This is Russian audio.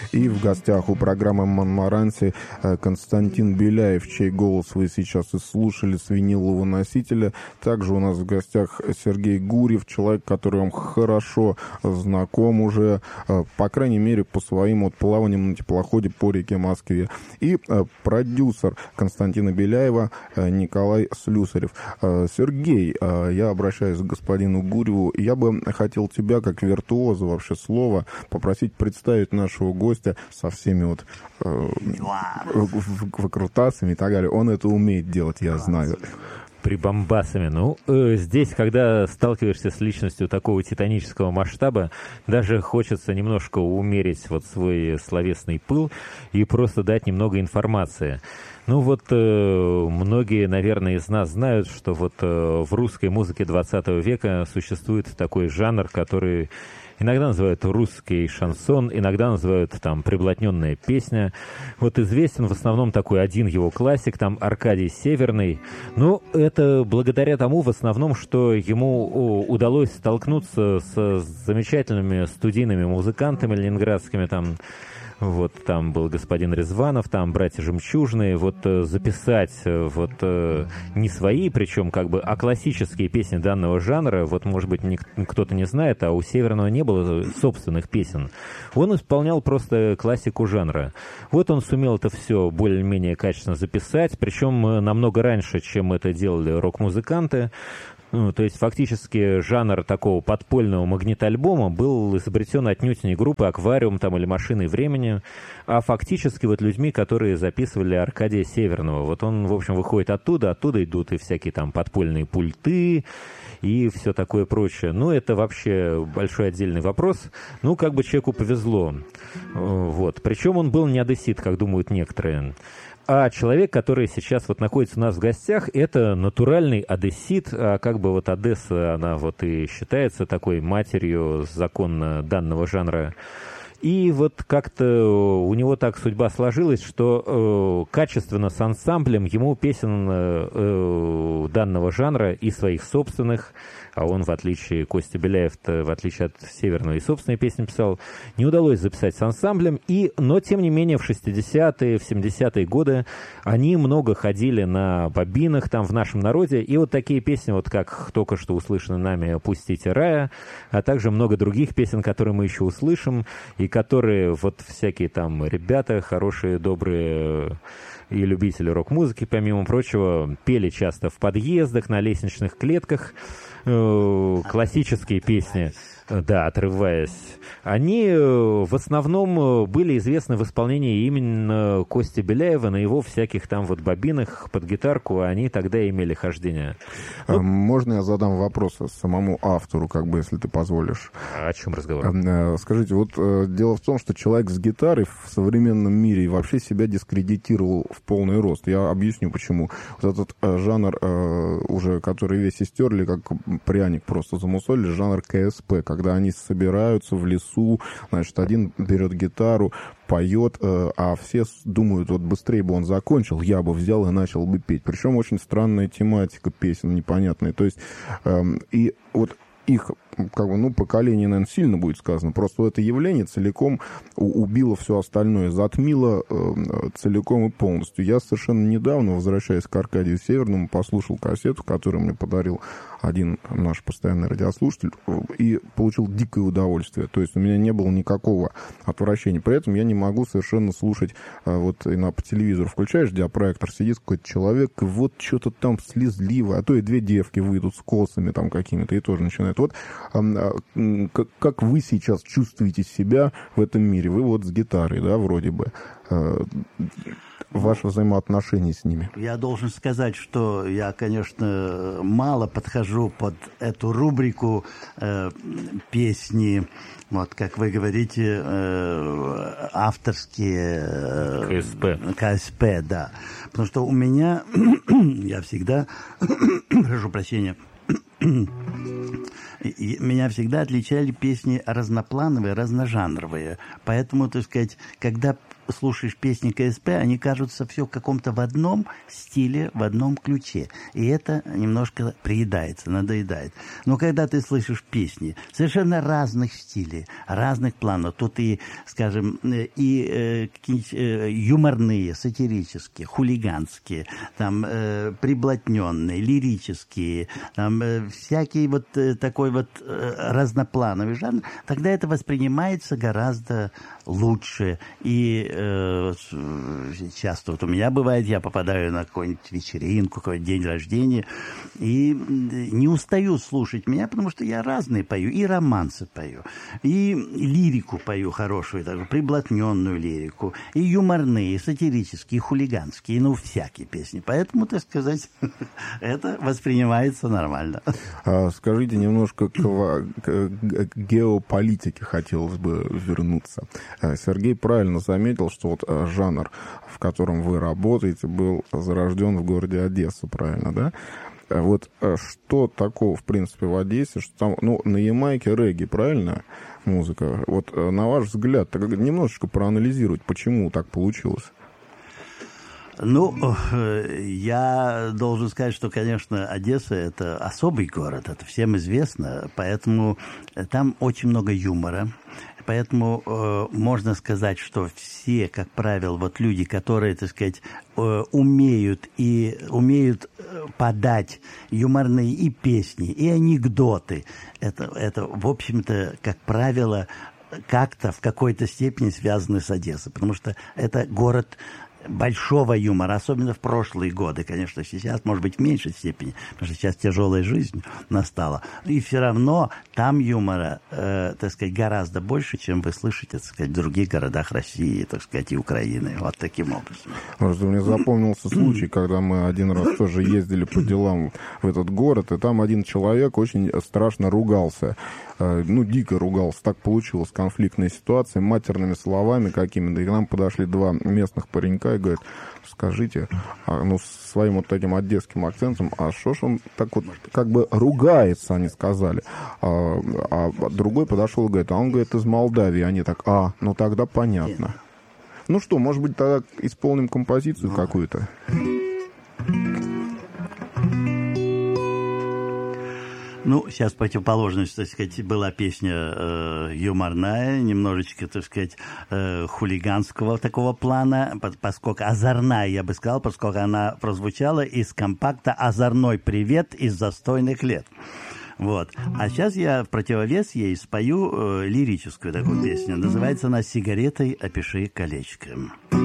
И в гостях у программы «Монмаранси» Константин Беляев, чей голос вы сейчас и слушали с винилового носителя. Также у нас в гостях Сергей Гурьев, человек, который вам хорошо знаком уже, по крайней мере, по своим вот плаваниям на теплоходе по реке Москве. И продюсер Константина Беляева Николай Слюсарев. Сергей, я обращаюсь к господину Гурьеву. Я бы хотел тебя, как виртуоза вообще слова, попросить представить нашего гостя со всеми вот выкрутасами и так далее. Он это умеет делать, я знаю. Прибамбасами. Ну, здесь, когда сталкиваешься с личностью такого титанического масштаба, даже хочется немножко умерить вот свой словесный пыл и просто дать немного информации. Ну вот многие, наверное, из нас знают, что вот в русской музыке 20 века существует такой жанр, который иногда называют русский шансон, иногда называют там приблотненная песня. Вот известен в основном такой один его классик, там Аркадий Северный. Ну, это благодаря тому в основном, что ему удалось столкнуться с замечательными студийными музыкантами ленинградскими, там, вот там был господин Резванов, там братья Жемчужные, вот записать вот не свои, причем как бы, а классические песни данного жанра, вот может быть кто-то не знает, а у Северного не было собственных песен. Он исполнял просто классику жанра. Вот он сумел это все более-менее качественно записать, причем намного раньше, чем это делали рок-музыканты. Ну, то есть фактически жанр такого подпольного магнит-альбома был изобретен отнюдь не группой «Аквариум» там, или «Машиной времени», а фактически вот людьми, которые записывали Аркадия Северного. Вот он, в общем, выходит оттуда идут и всякие там подпольные пульты и все такое прочее. Ну, это вообще большой отдельный вопрос. Ну, как бы человеку повезло. Вот. Причем он был не одессит, как думают некоторые. А человек, который сейчас вот находится у нас в гостях, это натуральный одессит, а как бы вот Одесса, она вот и считается такой матерью законно данного жанра. И вот как-то у него так судьба сложилась, что качественно с ансамблем ему песен данного жанра и своих собственных, а он, в отличие, Костя Беляев, в отличие от Северного, и собственные песни писал, не удалось записать с ансамблем, но, тем не менее, в 60-е, в 70-е годы они много ходили на бобинах там в нашем народе, и вот такие песни, вот как только что услышаны нами «Пустите рая», а также много других песен, которые мы еще услышим, и которые вот всякие там ребята хорошие, добрые и любители рок-музыки, помимо прочего, пели часто в подъездах, на лестничных клетках, классические песни, да, отрываясь. Они в основном были известны в исполнении именно Кости Беляева на его всяких там вот бобинах под гитарку, они тогда имели хождение. Можно я задам вопрос самому автору, как бы, если ты позволишь? О чем разговор? Скажите, вот дело в том, что человек с гитарой в современном мире вообще себя дискредитировал в полный рост. Я объясню, почему. Вот этот жанр, уже который весь истерли, как пряник просто замусолили, жанр КСП, когда они собираются в лесу, значит, один берет гитару, поет, а все думают, вот быстрее бы он закончил, я бы взял и начал бы петь. Причем очень странная тематика песен, непонятная. То есть, и вот их, как бы, ну, поколение, наверное, сильно будет сказано. Просто это явление целиком убило все остальное, затмило целиком и полностью. Я совершенно недавно, возвращаясь к Аркадию Северному, послушал кассету, которую мне подарил один наш постоянный радиослушатель, и получил дикое удовольствие. То есть у меня не было никакого отвращения. При этом я не могу совершенно слушать, вот и по телевизору включаешь диапроектор, сидит какой-то человек, и вот что-то там слезливо, а то и две девки выйдут с косами там какими-то, и тоже начинают. Вот как вы сейчас чувствуете себя в этом мире? Вы вот с гитарой, да, вроде бы. Ваши взаимоотношения с ними? Я должен сказать, что я, конечно, мало подхожу под эту рубрику песни, вот, как вы говорите, авторские КСП, да. Потому что у меня, я всегда, прошу прощения, меня всегда отличали песни разноплановые, разножанровые. Поэтому, так сказать, когда слушаешь песни КСП, они кажутся все в каком-то в одном стиле, в одном ключе. И это немножко приедается, надоедает. Но когда ты слышишь песни совершенно разных стилей, разных планов, тут и, скажем, и юморные, сатирические, хулиганские, там, приблотненные, лирические, там, всякий вот такой вот разноплановый жанр, тогда это воспринимается гораздо лучше. И часто вот у меня бывает, я попадаю на какую-нибудь вечеринку, какой-нибудь день рождения, и не устаю слушать меня, потому что я разные пою, и романсы пою, и лирику пою хорошую, даже приблотненную лирику, и юморные, и сатирические, и хулиганские, ну, всякие песни. Поэтому, так сказать, это воспринимается нормально. Скажите, немножко к геополитике хотелось бы вернуться. Сергей правильно заметил, что вот жанр, в котором вы работаете, был зарожден в городе Одесса, правильно, да? Вот что такого, в принципе, в Одессе, что там, ну, на Ямайке регги, правильно, музыка? Вот на ваш взгляд, так немножечко проанализировать, почему так получилось? Ну, я должен сказать, что, конечно, Одесса – это особый город, это всем известно, поэтому там очень много юмора. Поэтому можно сказать, что все, как правило, вот люди, которые, так сказать, умеют подать юморные и песни, и анекдоты, это в общем-то, как правило, как-то в какой-то степени связаны с Одессой, потому что это город большого юмора, особенно в прошлые годы, конечно, сейчас, может быть, в меньшей степени, потому что сейчас тяжелая жизнь настала. И все равно там юмора, так сказать, гораздо больше, чем вы слышите, так сказать, в других городах России, так сказать, и Украины. Вот таким образом. Может, мне запомнился случай, когда мы один раз тоже ездили по делам в этот город, и там один человек очень страшно ругался. Ну, дико ругался. Так получилась конфликтная ситуация, матерными словами какими-то. И к нам подошли два местных паренька и говорят: скажите, ну, своим вот таким одесским акцентом, а что ж он так вот как бы ругается, они сказали. А другой подошел и говорит, а он, говорит, из Молдавии. Они так, ну тогда понятно. Ну что, может быть, тогда исполним композицию какую-то? Ну, сейчас противоположность, так сказать, была песня юморная, немножечко, так сказать, хулиганского такого плана, поскольку озорная, я бы сказал, поскольку она прозвучала из компакта «Озорной привет из застойных лет». Вот. А сейчас я в противовес ей спою лирическую такую песню. Называется она «Сигаретой опиши колечком».